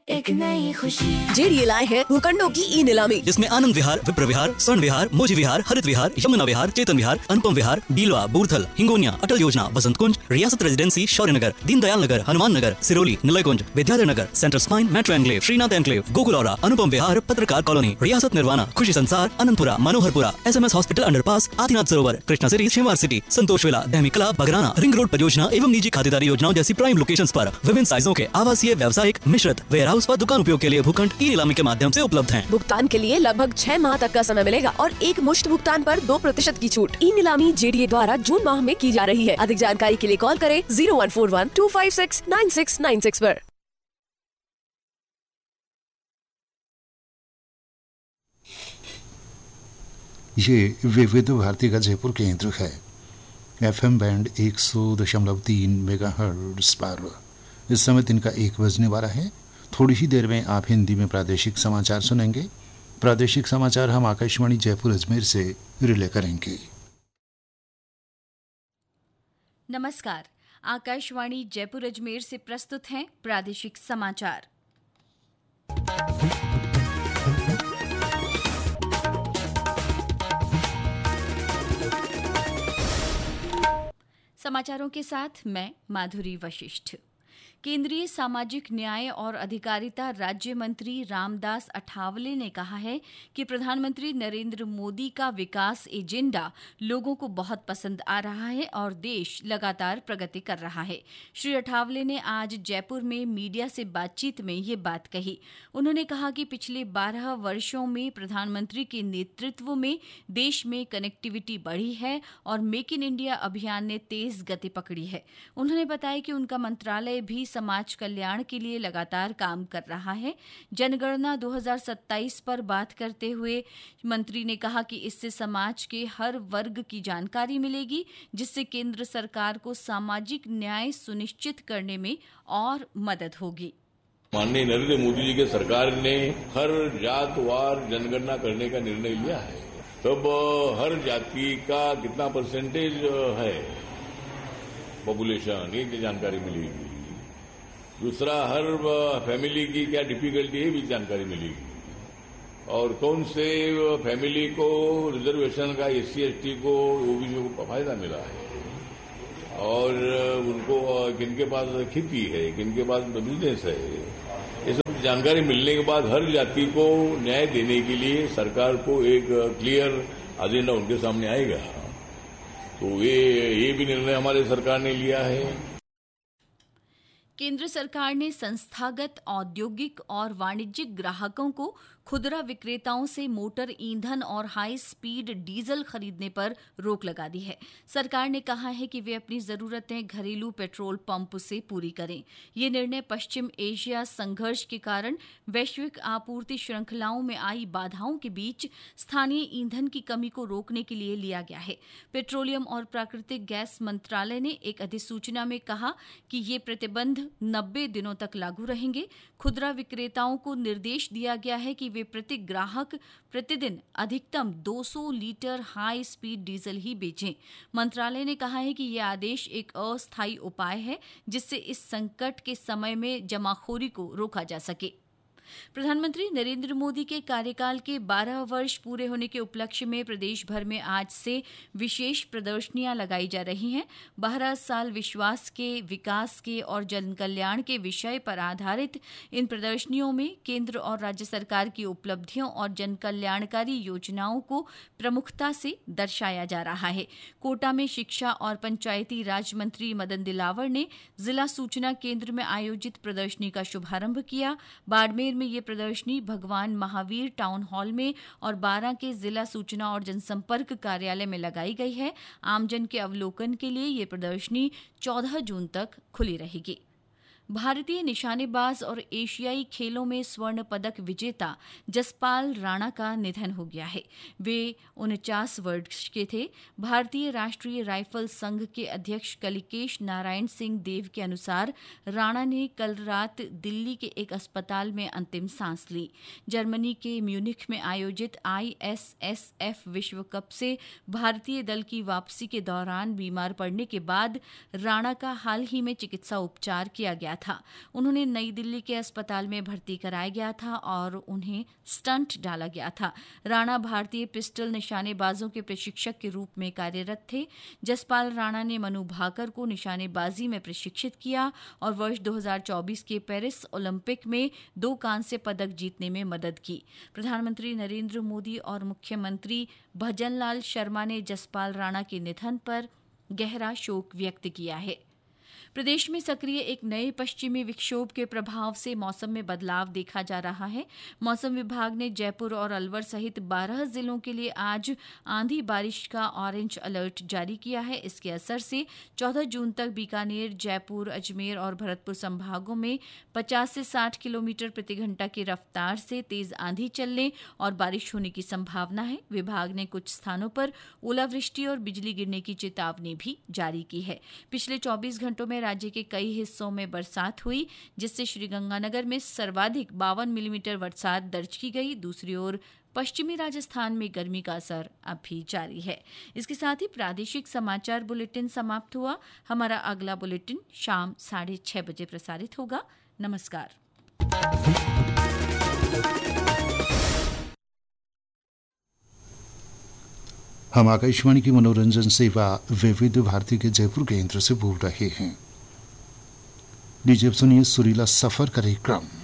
एक नई खुशी। जेडीए लाए हैं भूखंडों की ई नीलामी, जिसमें आनंद विहार, विप्र विहार, स्वर्ण विहार, मोजी विहार, हरित विहार, यमुना विहार, चेतन विहार, अनुपम विहार, डीलवा, बूर्थल, हिंगोनिया, अटल योजना, बसंत कुंज, रियासत रेजिडेंसी, शौर्य नगर, दीनदयाल नगर, हनुमान नगर, सिरोली, निलय कुंज, विद्यालय नगर, central spine, metro enclave, Srinath enclave, गोकुलौरा, अनुपम विहार, पत्रकार कॉलोनी, रियासत निर्वाणा, खुशी संसार, Ananthapura, Manoharpura, SMS hospital underpass, Adinath सरोवर, कृष्णा सिटी, शिमवार सिटी, संतोष विला, दहमी कला, बगराना, रिंग रोड परियोजना एवं निजी खातेदारी योजनाओं जैसी प्राइम लोकेशंस पर विभिन्न साइजों के आवासीय, व्यावसायिक, मिश्रित, वेयर हाउस व दुकान उपयोग के लिए भूखंड ई नीलामी के माध्यम से उपलब्ध हैं। भुगतान के लिए लगभग 6 माह तक का समय मिलेगा और एक मुश्त भुगतान पर 2% की छूट। ई नीलामी जेडीए द्वारा जून माह में की जा रही है। अधिक जानकारी के लिए कॉल करें 0141-256-9696 पर। ये विविध भारती का जयपुर केंद्र है। FM बैंड 100.3 मेगाहर्ट्ज़ पर इस समय दिन का 1 बजने वाला है। थोड़ी ही देर में आप हिंदी में प्रादेशिक समाचार सुनेंगे। प्रादेशिक समाचार हम आकाशवाणी जयपुर अजमेर से रिले करेंगे। नमस्कार, आकाशवाणी जयपुर अजमेर से प्रस्तुत हैं प्रादेशिक समाचार। समाचारों के साथ मैं माधुरी वशिष्ठ। केंद्रीय सामाजिक न्याय और अधिकारिता राज्य मंत्री रामदास अठावले ने कहा है कि प्रधानमंत्री नरेंद्र मोदी का विकास एजेंडा लोगों को बहुत पसंद आ रहा है और देश लगातार प्रगति कर रहा है। श्री अठावले ने आज जयपुर में मीडिया से बातचीत में ये बात कही। उन्होंने कहा कि पिछले 12 वर्षों में प्रधानमंत्री के नेतृत्व में देश में कनेक्टिविटी बढ़ी है और मेक इन इंडिया अभियान ने तेज गति पकड़ी है। उन्होंने बताया कि उनका मंत्रालय भी समाज कल्याण के लिए लगातार काम कर रहा है। जनगणना 2027 पर बात करते हुए मंत्री ने कहा कि इससे समाज के हर वर्ग की जानकारी मिलेगी, जिससे केंद्र सरकार को सामाजिक न्याय सुनिश्चित करने में और मदद होगी। माननीय नरेंद्र मोदी जी की सरकार ने हर जातवार जनगणना करने का निर्णय लिया है। तब हर जाति का कितना परसेंटेज है पॉपुलेशन, ये जानकारी मिलेगी। दूसरा, हर फैमिली की क्या डिफिकल्टी है भी जानकारी मिलेगी और कौन से फैमिली को रिजर्वेशन का SC ST को OBC को फायदा मिला है और उनको किनके पास खेती है, किनके पास बिजनेस है। ये सब जानकारी मिलने के बाद हर जाति को न्याय देने के लिए सरकार को एक क्लियर एजेंडा उनके सामने आएगा। तो ये भी निर्णय हमारे सरकार ने लिया है। केंद्र सरकार ने संस्थागत, औद्योगिक और वाणिज्यिक ग्राहकों को खुदरा विक्रेताओं से मोटर ईंधन और हाई स्पीड डीजल खरीदने पर रोक लगा दी है। सरकार ने कहा है कि वे अपनी जरूरतें घरेलू पेट्रोल पंप से पूरी करें। ये निर्णय पश्चिम एशिया संघर्ष के कारण वैश्विक आपूर्ति श्रृंखलाओं में आई बाधाओं के बीच स्थानीय ईंधन की कमी को रोकने के लिए लिया गया है। पेट्रोलियम और प्राकृतिक गैस मंत्रालय ने एक अधिसूचना में कहा कि ये प्रतिबंध 90 दिनों तक लागू रहेंगे। खुदरा विक्रेताओं को निर्देश दिया गया है कि वे प्रति ग्राहक प्रतिदिन अधिकतम 200 लीटर हाई स्पीड डीजल ही बेचें। मंत्रालय ने कहा है कि यह आदेश एक अस्थायी उपाय है, जिससे इस संकट के समय में जमाखोरी को रोका जा सके। प्रधानमंत्री नरेंद्र मोदी के कार्यकाल के 12 वर्ष पूरे होने के उपलक्ष्य में प्रदेश भर में आज से विशेष प्रदर्शनियां लगाई जा रही हैं। 12 साल विश्वास के, विकास के और जन कल्याण के विषय पर आधारित इन प्रदर्शनियों में केंद्र और राज्य सरकार की उपलब्धियों और जन कल्याणकारी योजनाओं को प्रमुखता से दर्शाया जा रहा है। कोटा में शिक्षा और पंचायती राज मंत्री मदन दिलावर ने जिला सूचना केंद्र में आयोजित प्रदर्शनी का शुभारंभ किया। बाड़मेर में ये प्रदर्शनी भगवान महावीर टाउन हॉल में और 12 के जिला सूचना और जनसंपर्क कार्यालय में लगाई गई है। आमजन के अवलोकन के लिए ये प्रदर्शनी 14 जून तक खुली रहेगी। भारतीय निशानेबाज और एशियाई खेलों में स्वर्ण पदक विजेता जसपाल राणा का निधन हो गया है। वे 49 वर्ष के थे। भारतीय राष्ट्रीय राइफल संघ के अध्यक्ष कलिकेश नारायण सिंह देव के अनुसार राणा ने कल रात दिल्ली के एक अस्पताल में अंतिम सांस ली। जर्मनी के म्यूनिख में आयोजित ISSF विश्व कप से भारतीय दल की वापसी के दौरान बीमार पड़ने के बाद राणा का हाल ही में चिकित्सा उपचार किया गया था। उन्होंने नई दिल्ली के अस्पताल में भर्ती कराया गया था और उन्हें स्टंट डाला गया था। राणा भारतीय पिस्टल निशानेबाजों के प्रशिक्षक के रूप में कार्यरत थे। जसपाल राणा ने मनु भाकर को निशानेबाजी में प्रशिक्षित किया और वर्ष 2024 के पेरिस ओलंपिक में 2 कांस्य पदक जीतने में मदद की। प्रधानमंत्री नरेंद्र मोदी और मुख्यमंत्री भजनलाल शर्मा ने जसपाल राणा के निधन पर गहरा शोक व्यक्त किया है। प्रदेश में सक्रिय एक नए पश्चिमी विक्षोभ के प्रभाव से मौसम में बदलाव देखा जा रहा है। मौसम विभाग ने जयपुर और अलवर सहित 12 जिलों के लिए आज आंधी बारिश का ऑरेंज अलर्ट जारी किया है। इसके असर से 14 जून तक बीकानेर, जयपुर, अजमेर और भरतपुर संभागों में 50 से 60 किलोमीटर प्रति घंटा की रफ्तार से तेज आंधी चलने और बारिश होने की संभावना है। विभाग ने कुछ स्थानों पर ओलावृष्टि और बिजली गिरने की चेतावनी भी जारी की है। पिछले 24 घंटों में राज्य के कई हिस्सों में बरसात हुई, जिससे श्रीगंगानगर में सर्वाधिक 52 मिलीमीटर बरसात दर्ज की गई। दूसरी ओर पश्चिमी राजस्थान में गर्मी का असर अब भी जारी है। इसके साथ ही प्रादेशिक समाचार बुलेटिन समाप्त हुआ। हमारा अगला बुलेटिन शाम 6:30 बजे प्रसारित होगा। नमस्कार। हम आकाशवाणी की मनोरंजन सेवा विविध भारती के जयपुर केंद्र से बोल रहे हैं। लीजिए सुनिए सुरीला सफर कार्यक्रम।